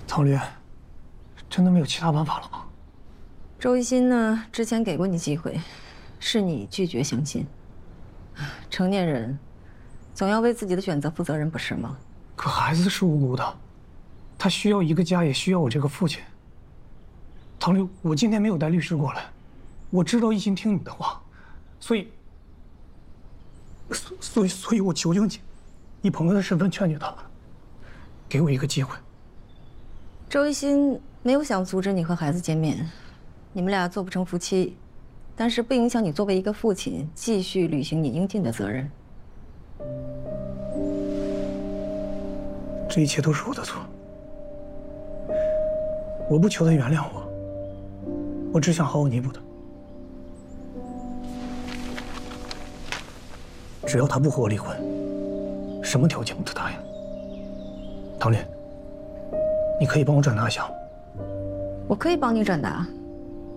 唐律，真的没有其他办法了吗？ 周一新呢，之前给过你机会，是你拒绝相信。成年人总要为自己的选择负责任，不是吗？ 可孩子是无辜的，他需要一个家，也需要我这个父亲。唐律，我今天没有带律师过来，我知道一心听你的话，所以我求求你，以朋友的身份劝劝他，给我一个机会。 周一新没有想阻止你和孩子见面，你们俩做不成夫妻，但是不影响你作为一个父亲继续履行你应尽的责任。 这一切都是我的错，我不求他原谅我，我只想好好弥补他。只要他不和我离婚，什么条件我都答应。唐林，你可以帮我转达一下吗？ 我可以帮你转达，